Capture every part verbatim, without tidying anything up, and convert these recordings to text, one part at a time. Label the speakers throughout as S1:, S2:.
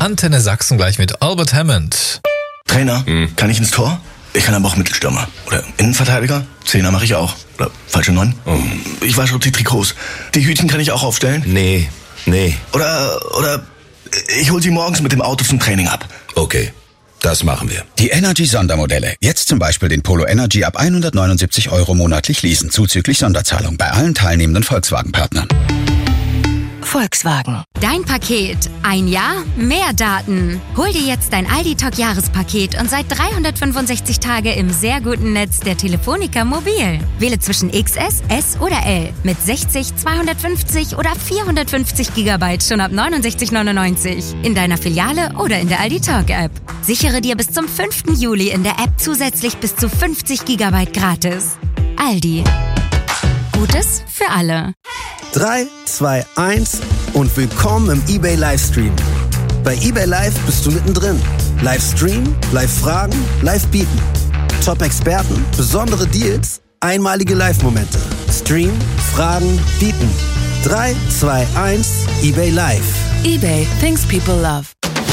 S1: Antenne Sachsen gleich mit Albert Hammond.
S2: Trainer, hm. kann ich ins Tor? Ich kann aber auch Mittelstürmer. Oder Innenverteidiger? Zehner mache ich auch. Oder falsche Neun? Oh. Ich wasche die Trikots. Die Hütchen kann ich auch aufstellen?
S3: Nee, nee.
S2: Oder, oder ich hol sie morgens mit dem Auto zum Training ab.
S3: Okay, das machen wir.
S4: Die Energy-Sondermodelle. Jetzt zum Beispiel den Polo Energy ab hundertneunundsiebzig Euro monatlich leasen, zuzüglich Sonderzahlung bei allen teilnehmenden Volkswagen-Partnern.
S5: Volkswagen. Dein Paket. Ein Jahr, mehr Daten. Hol dir jetzt dein Aldi-Talk-Jahrespaket und seit dreihundertfünfundsechzig Tage im sehr guten Netz der Telefonica Mobil. Wähle zwischen X S, S oder L mit sechzig, zweihundertfünfzig oder vierhundertfünfzig Gigabyte schon ab neunundsechzig neunundneunzig. In deiner Filiale oder in der Aldi-Talk-App. Sichere dir bis zum fünften Juli in der App zusätzlich bis zu fünfzig Gigabyte gratis. Aldi. Gutes für alle.
S6: drei, zwei, eins und willkommen im eBay Livestream. Bei eBay Live bist du mittendrin. Livestream, Live-Fragen, Live-Bieten. Top-Experten, besondere Deals, einmalige Live-Momente. Stream, Fragen, Bieten. drei, zwei, eins, eBay Live.
S5: eBay, things people love.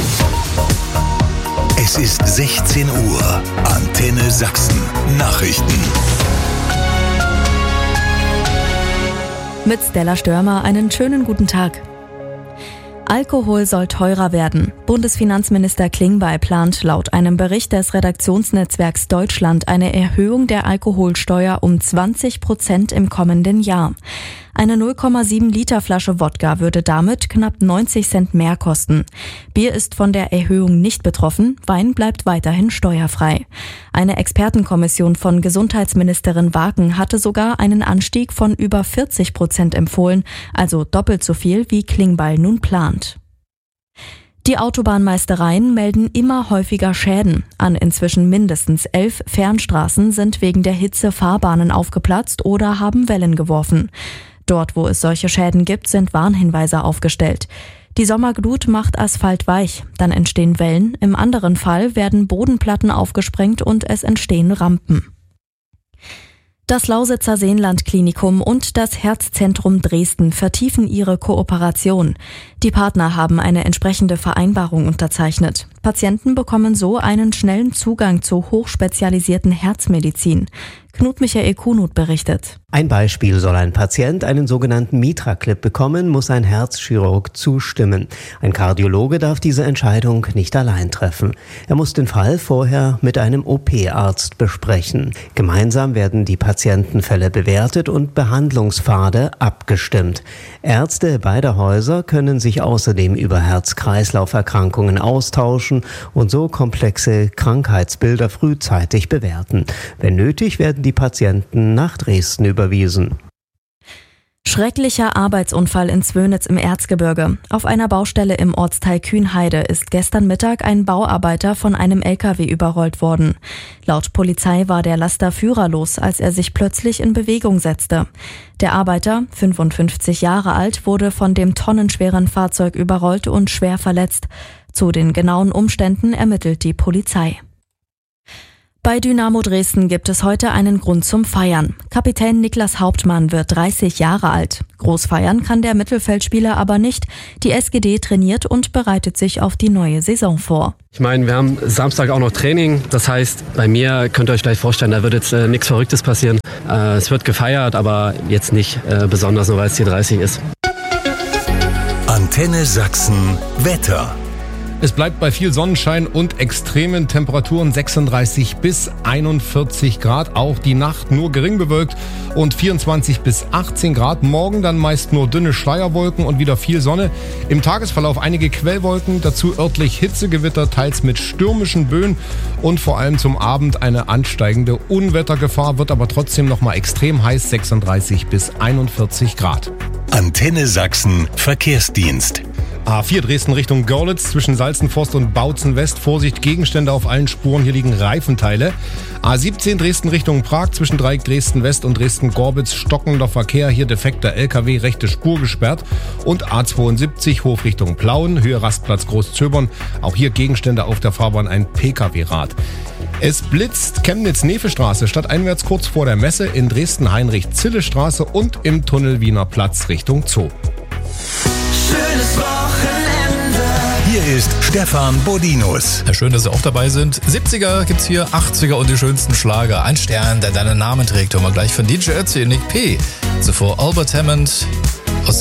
S7: Es ist sechzehn Uhr. Antenne Sachsen. Nachrichten.
S8: Mit Stella Störmer einen schönen guten Tag. Alkohol soll teurer werden. Bundesfinanzminister Klingbeil plant laut einem Bericht des Redaktionsnetzwerks Deutschland eine Erhöhung der Alkoholsteuer um zwanzig Prozent im kommenden Jahr. Eine null Komma sieben Liter Flasche Wodka würde damit knapp neunzig Cent mehr kosten. Bier ist von der Erhöhung nicht betroffen, Wein bleibt weiterhin steuerfrei. Eine Expertenkommission von Gesundheitsministerin Waken hatte sogar einen Anstieg von über vierzig Prozent empfohlen, also doppelt so viel wie Klingbeil nun plant. Die Autobahnmeistereien melden immer häufiger Schäden. An inzwischen mindestens elf Fernstraßen sind wegen der Hitze Fahrbahnen aufgeplatzt oder haben Wellen geworfen. Dort, wo es solche Schäden gibt, sind Warnhinweise aufgestellt. Die Sommerglut macht Asphalt weich, dann entstehen Wellen, im anderen Fall werden Bodenplatten aufgesprengt und es entstehen Rampen. Das Lausitzer Seenland-Klinikum und das Herzzentrum Dresden vertiefen ihre Kooperation. Die Partner haben eine entsprechende Vereinbarung unterzeichnet. Patienten bekommen so einen schnellen Zugang zu hochspezialisierten Herzmedizin. Knut Michael Kunut berichtet.
S9: Ein Beispiel: Soll ein Patient einen sogenannten Mitra-Clip bekommen, muss ein Herzchirurg zustimmen. Ein Kardiologe darf diese Entscheidung nicht allein treffen. Er muss den Fall vorher mit einem O P-Arzt besprechen. Gemeinsam werden die Patientenfälle bewertet und Behandlungspfade abgestimmt. Ärzte beider Häuser können sich außerdem über Herz-Kreislauf-Erkrankungen austauschen und so komplexe Krankheitsbilder frühzeitig bewerten. Wenn nötig, werden die Patienten nach Dresden überwiesen.
S8: Schrecklicher Arbeitsunfall in Zwönitz im Erzgebirge. Auf einer Baustelle im Ortsteil Kühnheide ist gestern Mittag ein Bauarbeiter von einem L K W überrollt worden. Laut Polizei war der Laster führerlos, als er sich plötzlich in Bewegung setzte. Der Arbeiter, fünfundfünfzig Jahre alt, wurde von dem tonnenschweren Fahrzeug überrollt und schwer verletzt. Zu den genauen Umständen ermittelt die Polizei. Bei Dynamo Dresden gibt es heute einen Grund zum Feiern. Kapitän Niklas Hauptmann wird dreißig Jahre alt. Groß feiern kann der Mittelfeldspieler aber nicht. Die S G D trainiert und bereitet sich auf die neue Saison vor.
S10: Ich meine, wir haben Samstag auch noch Training. Das heißt, bei mir könnt ihr euch gleich vorstellen, da wird jetzt äh, nichts Verrücktes passieren. Äh, es wird gefeiert, aber jetzt nicht äh, besonders, nur weil es hier dreißig ist.
S7: Antenne Sachsen Wetter.
S1: Es bleibt bei viel Sonnenschein und extremen Temperaturen sechsunddreißig bis einundvierzig Grad. Auch die Nacht nur gering bewölkt und vierundzwanzig bis achtzehn Grad. Morgen dann meist nur dünne Schleierwolken und wieder viel Sonne. Im Tagesverlauf einige Quellwolken, dazu örtlich Hitzegewitter, teils mit stürmischen Böen und vor allem zum Abend eine ansteigende Unwettergefahr. Wird aber trotzdem nochmal extrem heiß, sechsunddreißig bis einundvierzig Grad.
S7: Antenne Sachsen Verkehrsdienst.
S1: A vier Dresden Richtung Görlitz zwischen Salzenforst und Bautzen West. Vorsicht, Gegenstände auf allen Spuren. Hier liegen Reifenteile. A siebzehn Dresden Richtung Prag zwischen Dreieck Dresden West und Dresden-Gorbitz. Stockender Verkehr. Hier defekter L K W, rechte Spur gesperrt. Und A zweiundsiebzig Hof Richtung Plauen. Höhe Rastplatz Großzöbern. Auch hier Gegenstände auf der Fahrbahn. Ein P K W-Rad. Es blitzt Chemnitz-Nefe-Straße stadteinwärts kurz vor der Messe, in Dresden-Heinrich-Zille-Straße und im Tunnel Wiener Platz Richtung Zoo.
S7: Schönes Wochenende. Hier ist Stefan Bodinus.
S11: Ja, schön, dass Sie auch dabei sind. siebziger gibt's hier, achtziger und die schönsten Schlager. Ein Stern, der deinen Namen trägt. Hören wir gleich von D J Ötzi, Nick P. Zuvor Albert Hammond aus